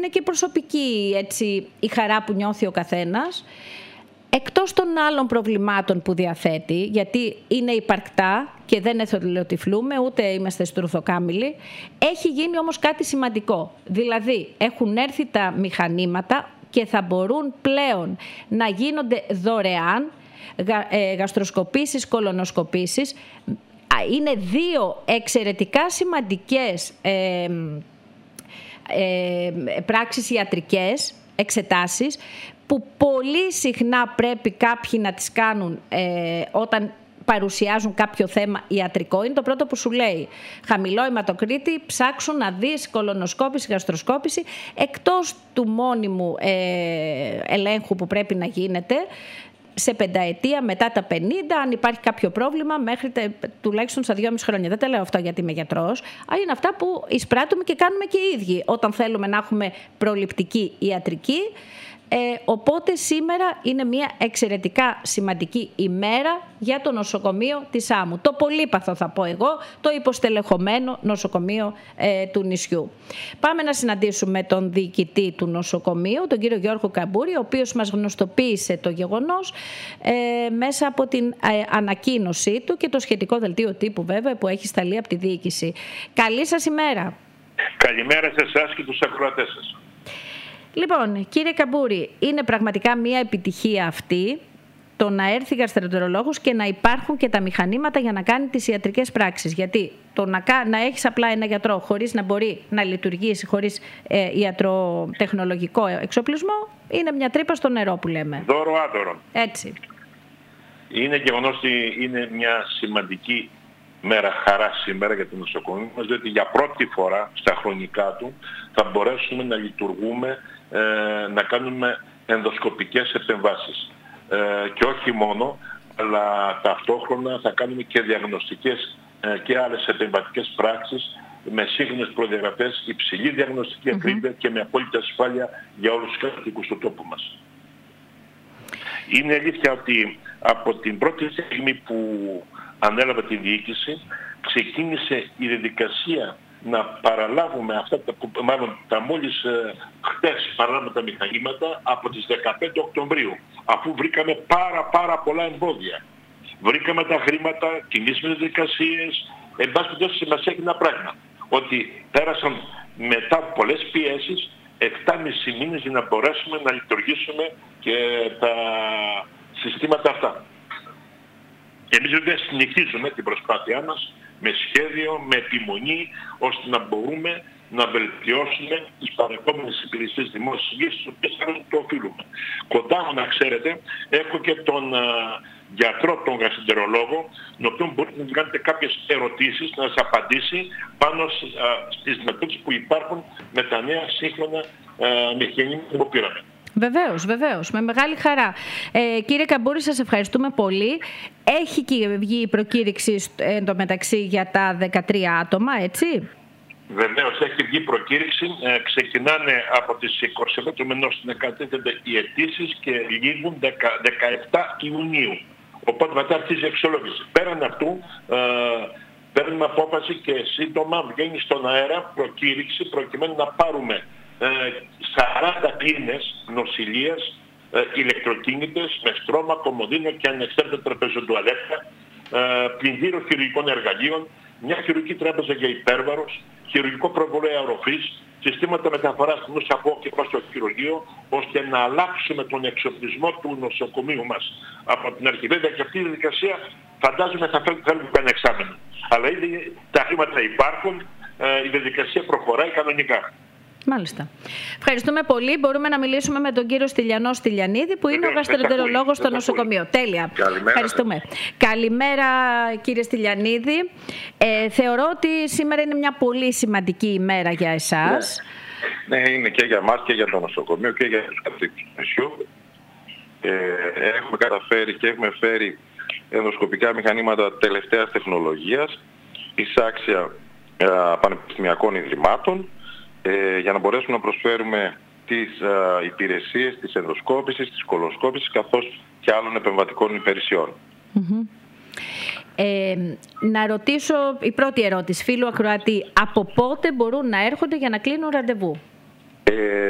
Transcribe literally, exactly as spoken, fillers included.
είναι και προσωπική έτσι, η χαρά που νιώθει ο καθένας. Εκτός των άλλων προβλημάτων που διαθέτει, γιατί είναι υπαρκτά και δεν εθελοτυφλούμε, ούτε είμαστε στρουθοκάμιλοι, έχει γίνει όμως κάτι σημαντικό. Δηλαδή, έχουν έρθει τα μηχανήματα και θα μπορούν πλέον να γίνονται δωρεάν γαστροσκοπήσεις, κολονοσκοπήσεις. Είναι δύο εξαιρετικά σημαντικές ε, ε, πράξεις ιατρικές, εξετάσεις, που πολύ συχνά πρέπει κάποιοι να τις κάνουν ε, όταν παρουσιάζουν κάποιο θέμα ιατρικό. Είναι το πρώτο που σου λέει. Χαμηλό αιματοκρίτη, ψάξουν να δεις κολονοσκόπηση, γαστροσκόπηση, εκτός του μόνιμου ε, ελέγχου που πρέπει να γίνεται σε πενταετία, μετά τα πενήντα, αν υπάρχει κάποιο πρόβλημα, μέχρι τε, τουλάχιστον στα δυόμιση χρόνια. Δεν τα λέω αυτό γιατί είμαι γιατρός, αλλά είναι αυτά που εισπράττουμε και κάνουμε και οι ίδιοι όταν θέλουμε να έχουμε προληπτική ιατρική. Ε, οπότε σήμερα είναι μια εξαιρετικά σημαντική ημέρα για το νοσοκομείο της Σάμου. Το πολύπαθο θα πω εγώ, το υποστελεχωμένο νοσοκομείο ε, του νησιού. Πάμε να συναντήσουμε τον διοικητή του νοσοκομείου, τον κύριο Γιώργο Καμπούρη, ο οποίος μας γνωστοποίησε το γεγονός ε, μέσα από την ε, ανακοίνωσή του και το σχετικό δελτίο τύπου βέβαια που έχει σταλεί από τη διοίκηση. Καλή σας ημέρα. Καλημέρα σε εσάς και τους ακροατές σας. Λοιπόν, κύριε Καμπούρη, είναι πραγματικά μια επιτυχία αυτή το να έρθει γαστρεντερολόγος και να υπάρχουν και τα μηχανήματα για να κάνει τις ιατρικές πράξεις. Γιατί το να, να έχεις απλά ένα γιατρό χωρίς να μπορεί να λειτουργήσει, χωρίς ε, ιατροτεχνολογικό εξοπλισμό, είναι μια τρύπα στο νερό που λέμε. Δώρο άδωρο. Έτσι. Είναι γεγονός ότι είναι μια σημαντική μέρα χαρά σήμερα για το νοσοκομείο μας, διότι για πρώτη φορά στα χρονικά του θα μπορέσουμε να λειτουργούμε, ε, να κάνουμε ενδοσκοπικές επεμβάσεις. Ε, και όχι μόνο, αλλά ταυτόχρονα θα κάνουμε και διαγνωστικές ε, και άλλες επεμβατικές πράξεις με σύγχρονες προδιαγραφές, υψηλή διαγνωστική ακρίβεια mm-hmm. και με απόλυτη ασφάλεια για όλους τους κατοίκους του τόπου μας. Είναι αλήθεια ότι από την πρώτη στιγμή που ανέλαβε τη διοίκηση, ξεκίνησε η διαδικασία να παραλάβουμε αυτά τα, μάλλον τα μόλις ε, χτες παραλάβουμε τα μηχανήματα από τις δεκαπέντε Οκτωβρίου, αφού βρήκαμε πάρα πάρα πολλά εμπόδια. Βρήκαμε τα χρήματα, κινήσαμε διαδικασίες, εν πάση περιπτώσει σημασία έχει ένα πράγμα, ότι πέρασαν μετά από πολλές πιέσεις επτάμισι μήνες για να μπορέσουμε να λειτουργήσουμε και τα συστήματα αυτά. Εμείς βέβαια συνεχίζουμε την προσπάθειά μας με σχέδιο, με επιμονή, ώστε να μπορούμε να βελτιώσουμε τις παρεχόμενες υπηρεσίες δημόσιας υγείας, τις οποίες το οφείλουμε. Κοντά μου, να ξέρετε, έχω και τον α, γιατρό, τον γαστρεντερολόγο, τον οποίο μπορείτε να κάνετε κάποιες ερωτήσεις, να σας απαντήσει πάνω α, στις δυνατότητες που υπάρχουν με τα νέα σύγχρονα μηχανήματα που πήραμε. Βεβαίως, βεβαίως, με μεγάλη χαρά. Ε, κύριε Καμπούρη, σας ευχαριστούμε πολύ. Έχει και βγει η προκήρυξη εντωμεταξύ για τα δεκατρία άτομα, έτσι? Βεβαίως, έχει βγει προκήρυξη. Ε, ξεκινάνε από τις είκοσι επτά του μηνός στην εκατέθενται οι αιτήσεις και λήγουν δεκαεπτά Ιουνίου. Οπότε μετά αρχίζει η αξιολόγηση. Πέραν αυτού, ε, παίρνουμε απόφαση και σύντομα βγαίνει στον αέρα προκήρυξη προκειμένου να πάρουμε σαράντα κλίνες νοσηλείας ε, ηλεκτροκίνητες με στρώμα, κομμωδίνο και ανεξάρτητα τραπεζοτουαλέτα, ε, πλυντήριο χειρουργικών εργαλείων, μια χειρουργική τράπεζα για υπέρβαρος, χειρουργικό προβολέα οροφής, συστήματα μεταφοράς του νοσακό και προς το χειρουργείο, ώστε να αλλάξουμε τον εξοπλισμό του νοσοκομείου μας από την αρχή. Βέβαια και αυτή η διαδικασία φαντάζομαι θα φέρει ένα εξάμηνο. Αλλά ήδη τα χρήματα υπάρχουν, ε, η διαδικασία προχωράει κανονικά. Μάλιστα. Ευχαριστούμε πολύ. Μπορούμε να μιλήσουμε με τον κύριο Στυλιανό Στυλιανίδη, που είναι ο γαστρεντερολόγος στο νοσοκομείο. Τέλεια. Καλημέρα. Ευχαριστούμε. Καλημέρα, κύριε Στυλιανίδη. Ε, θεωρώ ότι σήμερα είναι μια πολύ σημαντική ημέρα για εσάς. Ναι, ναι, είναι και για μας και για το νοσοκομείο και για τους κατοίκους του νησιού. Ε, έχουμε καταφέρει και έχουμε φέρει ενδοσκοπικά μηχανήματα τελευταίας τεχνολογίας, εισάξια ε, πανεπιστημιακών ιδρυμάτων, Ε, για να μπορέσουμε να προσφέρουμε τις α, υπηρεσίες της ενδοσκόπησης, της κολοσκόπησης καθώς και άλλων επεμβατικών υπηρεσιών. Mm-hmm. Ε, να ρωτήσω, η πρώτη ερώτηση, φίλου ακροατή, από πότε μπορούν να έρχονται για να κλείνουν ραντεβού? Ε,